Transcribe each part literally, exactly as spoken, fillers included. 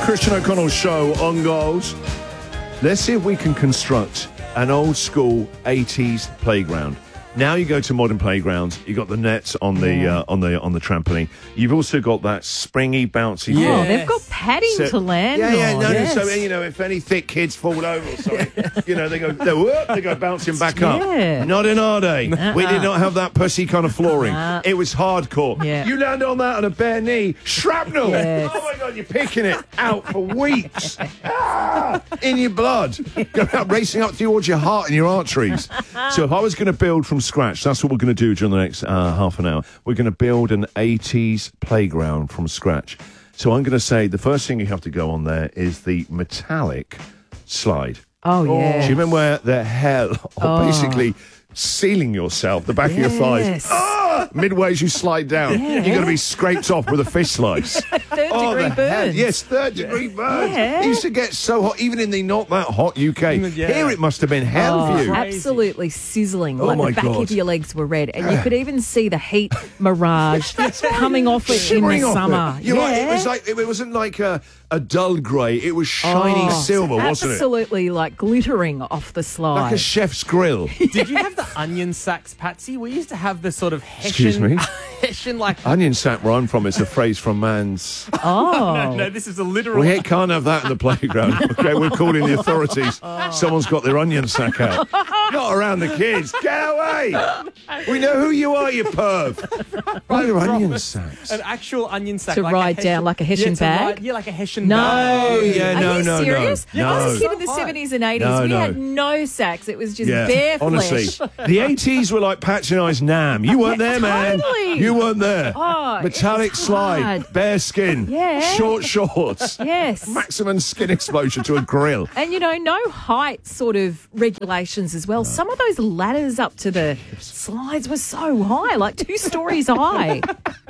Christian O'Connell Show on Gold. Let's see if we can construct an old school eighties playground. Now you go to modern playgrounds, you got the nets on the yeah. uh, on the on the trampoline. You've also got that springy, bouncy. Yeah, floor. oh, they've got padding so, to land yeah, yeah, on. no, Yes. no. So you know, if any thick kids fall over or something, you know, they go, they, whoop, they go bouncing back up. Yeah. Not in our day. Uh-uh. We did not have that pussy kind of flooring. Uh-uh. It was hardcore. Yeah. You land on that on a bare knee, shrapnel. Yes. Oh my God, you're picking it out for weeks. Ah, in your blood, going out racing up towards your heart and your arteries. So if I was going to build from scratch, that's what we're going to do during the next uh, half an hour. We're going to build an eighties playground from scratch. So I'm going to say the first thing you have to go on there is the metallic slide. Oh, yeah. Do you remember where the hell of Oh. basically sealing yourself, the back of your thighs? Yes. Ah! Midway as you slide down, Yeah. you're going to be scraped off with a fish slice. Third Oh, degree the hell- burns. Yes, third degree burns. Yeah. It used to get so hot, even in the not that hot U K. Yeah. Here it must have been hell Oh, for you. absolutely sizzling. Oh, like my the back God. of your legs were red. And you could even see the heat mirage coming off it in Shimmering the off summer. it. You're yeah. right. It was like it wasn't like a, a dull grey. It was shiny Oh, silver, wasn't it? Absolutely like glittering off the slide. Like a chef's grill. Did you have the onion sacks, Patsy? We used to have the sort of Hessian... Excuse me? Hessian, like... Onion sack where I'm from, it's a phrase from man's. oh. No, no, this is a literal... We can't have that in the playground. Okay, we're calling the authorities. Someone's got their onion sack out. Not around the kids. Get away! We know who you are, you perv. Why are onion sacks? An actual onion sack. To like a ride Hessian- down like a Hessian yeah, to bag? ride- yeah, like a Hessian No. bag. Oh, yeah, Are no, you no, no. serious? No. I was a kid in the So hot. seventies and eighties. No, we no. had no sacks. It was just Yeah, bare honestly, flesh. the eighties were like Patsy and I's Nam. You weren't there, man. Totally. You weren't there. Oh, Metallic it's slide, hard. bare skin, Yeah. short shorts, Yes. maximum skin exposure to a grill. And, you know, no height sort of regulations as well. Some of those ladders up to the slides were so high, like two stories high.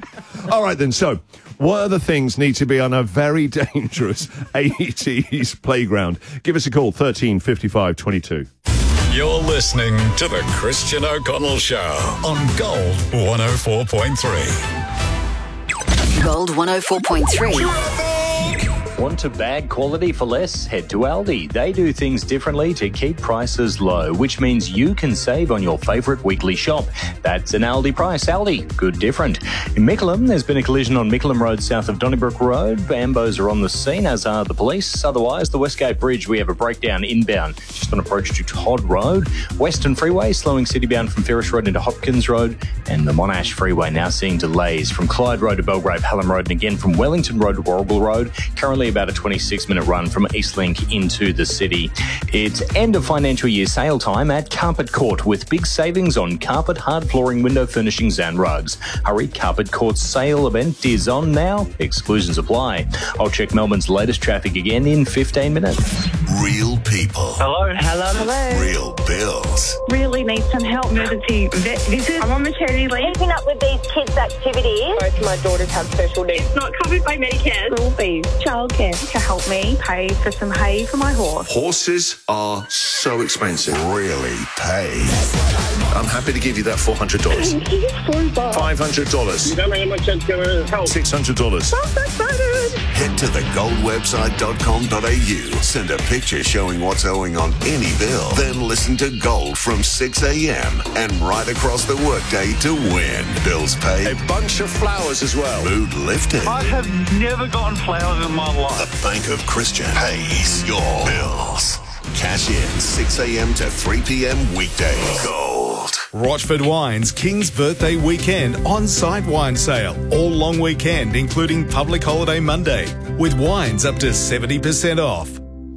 All right, then. So, what other things need to be on a very dangerous eighties playground? Give us a call, thirteen fifty-five twenty-two. You're listening to the Christian O'Connell Show on Gold one oh four point three. Gold one oh four point three. Want to bag quality for less? Head to Aldi. They do things differently to keep prices low, which means you can save on your favourite weekly shop. That's an Aldi price. Aldi, good different. In Mickleham, there's been a collision on Mickleham Road south of Donnybrook Road. Ambos are on the scene, as are the police. Otherwise, the Westgate Bridge, we have a breakdown inbound just on approach to Todd Road. Western Freeway slowing citybound from Ferris Road into Hopkins Road. And the Monash Freeway now seeing delays from Clyde Road to Belgrave Hallam Road, and again from Wellington Road to Warrable Road. Currently about a twenty-six minute run from Eastlink into the city. It's end of financial year sale time at Carpet Court with big savings on carpet, hard flooring, window furnishings and rugs. Hurry, Carpet Court's sale event is on now. Exclusions apply. I'll check Melbourne's latest traffic again in fifteen minutes. Real people. Hello. Hello. Hello. Real bills. Really need some help. Emergency vet visit. I'm on maternity leave. Keeping up with these kids' activities. Both my daughters have special needs. It's not covered by Medicare. School fees, childcare to help me pay for some hay for my horse. Horses are so expensive. Really pay. I'm happy to give you that four hundred dollars. Thank you so much. five hundred dollars. You don't know how much that's going to help. six hundred dollars. I'm so excited. Head to the gold website dot com dot a u. Send a picture showing what's owing on any bill. Then listen to Gold from six a.m. and right across the workday to win. Bills paid. A bunch of flowers as well. Mood lifted. I have never gotten flowers in my life. The Bank of Christian pays your bills. Cash in six a.m. to three p.m. weekdays. Gold. Rochford Wine's King's Birthday Weekend on-site wine sale. All long weekend, including public holiday Monday, with wines up to seventy percent off.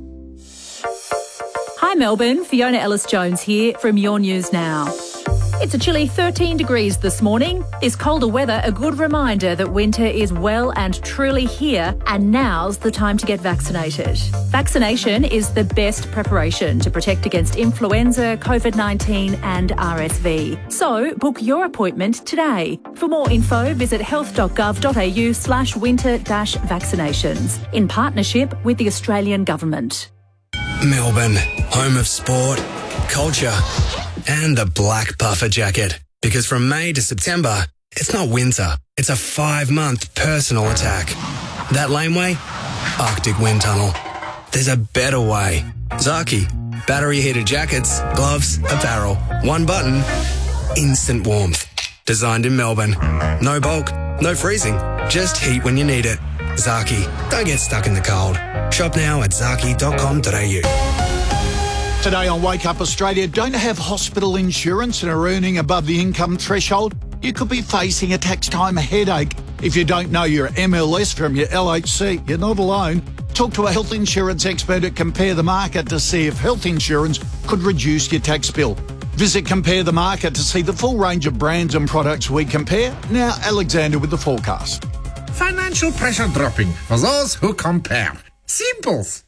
Hi Melbourne, Fiona Ellis-Jones here from Your News Now. It's a chilly thirteen degrees this morning. This colder weather a good reminder that winter is well and truly here, and now's the time to get vaccinated. Vaccination is the best preparation to protect against influenza, COVID nineteen and R S V. So book your appointment today. For more info, visit health dot gov dot a u slash winter dash vaccinations in partnership with the Australian Government. Melbourne, home of sport, culture and the black puffer jacket. Because from May to September, it's not winter, it's a five-month personal attack. That laneway? Arctic wind tunnel. There's a better way. Zaki. Battery heated jackets, gloves, apparel. One button. Instant warmth. Designed in Melbourne. No bulk, no freezing. Just heat when you need it. Zaki. Don't get stuck in the cold. Shop now at zaki dot com dot a u. Today on Wake Up Australia, don't have hospital insurance and are earning above the income threshold? You could be facing a tax time headache. If you don't know your M L S from your L H C, you're not alone. Talk to a health insurance expert at Compare the Market to see if health insurance could reduce your tax bill. Visit Compare the Market to see the full range of brands and products we compare. Now, Alexander with the forecast. Financial pressure dropping for those who compare. Simples.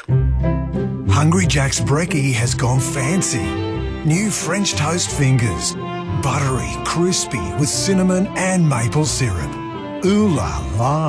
Hungry Jack's brekkie has gone fancy. New French toast fingers. Buttery, crispy with cinnamon and maple syrup. Ooh la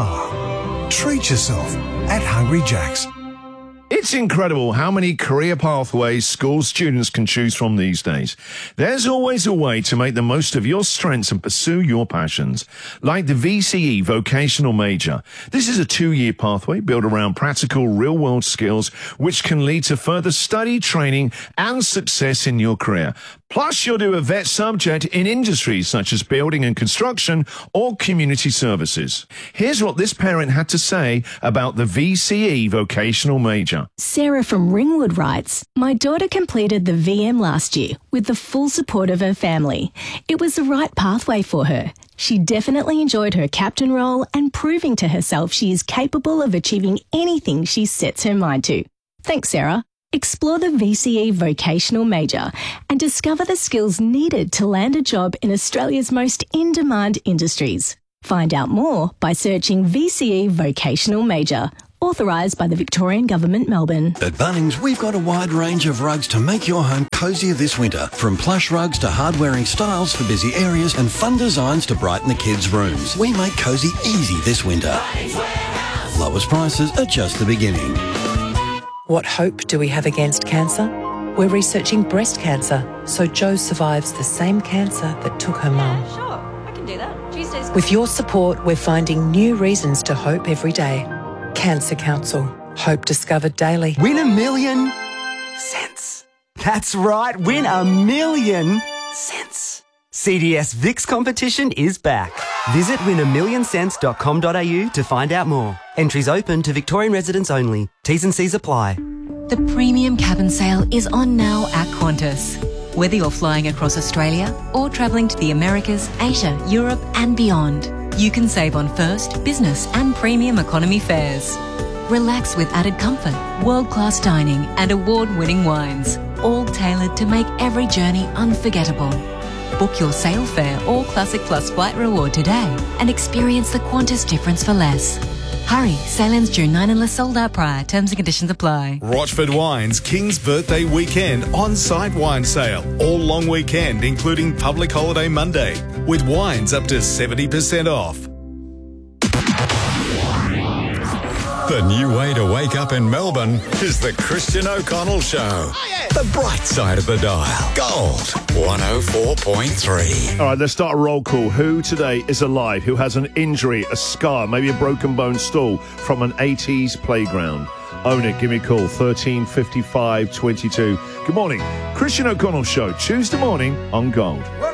la. Treat yourself at Hungry Jack's. It's incredible how many career pathways school students can choose from these days. There's always a way to make the most of your strengths and pursue your passions, like the V C E Vocational Major. This is a two-year pathway built around practical, real-world skills, which can lead to further study, training, and success in your career. Plus, you'll do a vet subject in industries such as building and construction or community services. Here's what this parent had to say about the V C E Vocational Major. Sarah from Ringwood writes, "My daughter completed the V M last year with the full support of her family. It was the right pathway for her. She definitely enjoyed her captain role and proving to herself she is capable of achieving anything she sets her mind to. Thanks, Sarah." Explore the V C E Vocational Major and discover the skills needed to land a job in Australia's most in-demand industries. Find out more by searching V C E Vocational Major, authorised by the Victorian Government, Melbourne. At Bunnings, we've got a wide range of rugs to make your home cosier this winter. From plush rugs to hard-wearing styles for busy areas and fun designs to brighten the kids' rooms. We make cosy easy this winter. Lowest prices are just the beginning. What hope do we have against cancer? We're researching breast cancer, so Jo survives the same cancer that took her mum. Yeah, sure. I can do that. Tuesdays. With your support, we're finding new reasons to hope every day. Cancer Council. Hope discovered daily. Win a million cents. That's right, win a million cents. C D S Vix competition is back. Visit win a million cents dot com dot a u to find out more. Entries open to Victorian residents only. T's and C's apply. The premium cabin sale is on now at Qantas. Whether you're flying across Australia or travelling to the Americas, Asia, Europe and beyond, you can save on first, business and premium economy fares. Relax with added comfort, world-class dining and award-winning wines, all tailored to make every journey unforgettable. Book your sail fare or Classic Plus flight reward today and experience the Qantas difference for less. Hurry, sail ends June ninth unless sold out prior. Terms and conditions apply. Rochford Wines King's Birthday Weekend on-site wine sale. All long weekend, including public holiday Monday, with wines up to seventy percent off. The new way to wake up in Melbourne is the Christian O'Connell Show. Oh, yeah. The bright side of the dial. Gold one oh four point three. All right, let's start a roll call. Who today is alive? Who has an injury, a scar, maybe a broken bone stool from an eighties playground? Own it. Give me a call. thirteen fifty-five twenty-two. Good morning. Christian O'Connell Show, Tuesday morning on Gold.